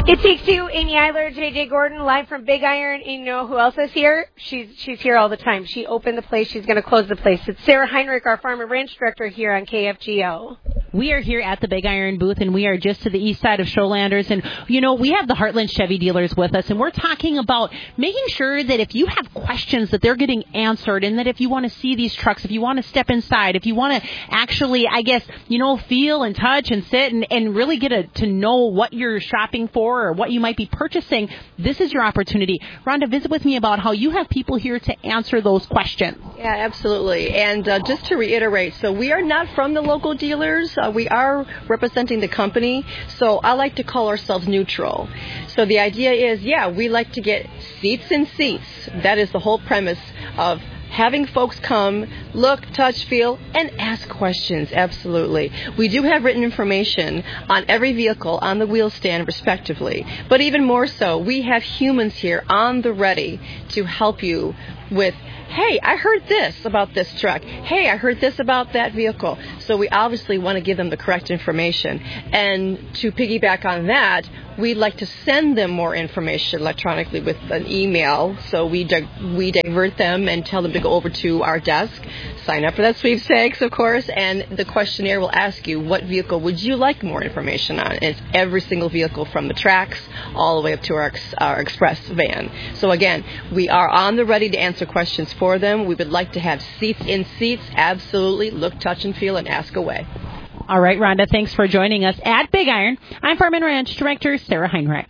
It Takes Two, Amy Eiler, JJ Gordon, live from Big Iron. And you know who else is here? She's here all the time. She opened the place. She's going to close the place. It's Sarah Heinrich, our Farm and Ranch Director here on KFGO. We are here at the Big Iron booth, and we are just to the east side of Sholanders. And, you know, we have the Heartland Chevy dealers with us, and we're talking about making sure that if you have questions that they're getting answered, and that if you want to see these trucks, if you want to step inside, if you want to actually, I guess, you know, feel and touch and sit and really get to know what you're shopping for or what you might be purchasing, this is your opportunity. Rhonda, visit with me about how you have people here to answer those questions. Yeah, absolutely. And just to reiterate, so we are not from the local dealers. We are representing the company, so I like to call ourselves neutral. So the idea is, we like to get seats in seats. That is the whole premise of having folks come, look, touch, feel, and ask questions. Absolutely. We do have written information on every vehicle on the wheel stand, respectively. But even more so, we have humans here on the ready to help you with, hey, I heard this about this truck. Hey, I heard this about that vehicle. So we obviously want to give them the correct information. And to piggyback on that, we'd like to send them more information electronically with an email. So we divert them and tell them to go over to our desk, sign up for that sweepstakes, of course, and the questionnaire will ask you, what vehicle would you like more information on? And it's every single vehicle from the tracks all the way up to our express van. So again, we are on the ready to answer questions for them. We would like to have seats in seats. Absolutely. Look, touch, and feel, and ask away. All right, Rhonda, thanks for joining us at Big Iron. I'm Farm and Ranch Director Sarah Heinrich.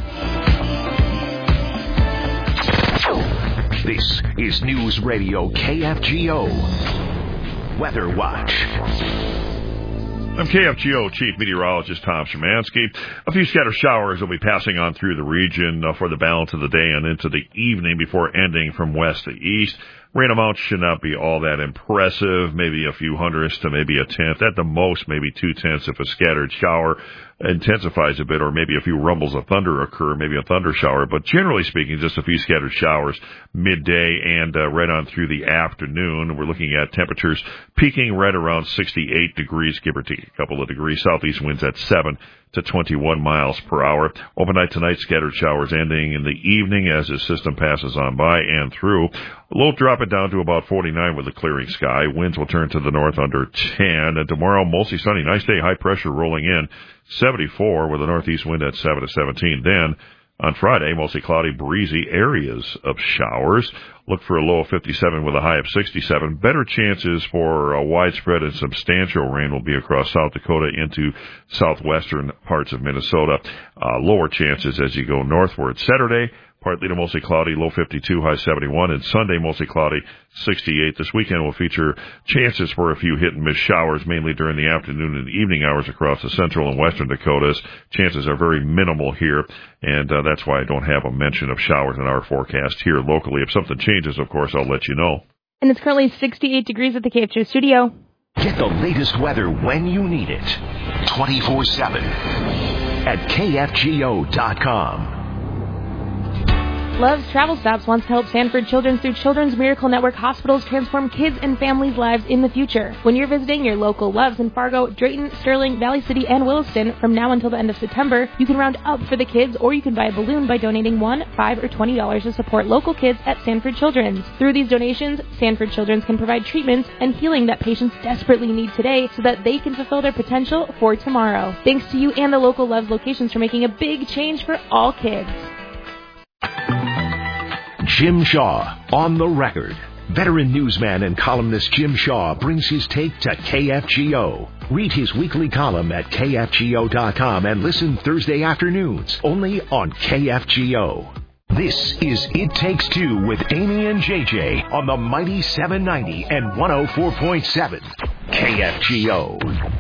This is News Radio KFGO. Weather Watch. I'm KFGO Chief Meteorologist Tom Szymanski. A few scattered showers will be passing on through the region for the balance of the day and into the evening before ending from west to east. Rain amounts should not be all that impressive, maybe a few hundredths to maybe a tenth. At the most, maybe 2/10 if a scattered shower intensifies a bit, or maybe a few rumbles of thunder occur, maybe a thunder shower. But generally speaking, just a few scattered showers midday and right on through the afternoon. We're looking at temperatures peaking right around 68 degrees, give or take a couple of degrees. Southeast winds at 7 to 21 miles per hour. Overnight tonight, scattered showers ending in the evening as the system passes on by and through. Low drop it down to about 49 with a clearing sky. Winds will turn to the north under 10. And tomorrow, mostly sunny. Nice day, high pressure rolling in. 74 with a northeast wind at 7 to 17. Then on Friday, mostly cloudy, breezy areas of showers. Look for a low of 57 with a high of 67. Better chances for a widespread and substantial rain will be across South Dakota into southwestern parts of Minnesota. Lower chances as you go northward. Saturday, partly to mostly cloudy, low 52, high 71. And Sunday, mostly cloudy, 68. This weekend will feature chances for a few hit-and-miss showers, mainly during the afternoon and evening hours across the central and western Dakotas. Chances are very minimal here, and that's why I don't have a mention of showers in our forecast here locally. If something changes, of course, I'll let you know. And it's currently 68 degrees at the KFGO studio. Get the latest weather when you need it. 24/7 at KFGO.com. Love's Travel Stops wants to help Sanford Children's through Children's Miracle Network hospitals transform kids and families' lives in the future. When you're visiting your local Loves in Fargo, Drayton, Sterling, Valley City, and Williston from now until the end of September, you can round up for the kids, or you can buy a balloon by donating $1, $5, or $20 to support local kids at Sanford Children's. Through these donations, Sanford Children's can provide treatments and healing that patients desperately need today so that they can fulfill their potential for tomorrow. Thanks to you and the local Loves locations for making a big change for all kids. Jim Shaw on the record. Veteran newsman and columnist Jim Shaw brings his take to KFGO. Read his weekly column at KFGO.com and listen Thursday afternoons only on KFGO. This is It Takes Two with Amy and JJ on the mighty 790 and 104.7 KFGO.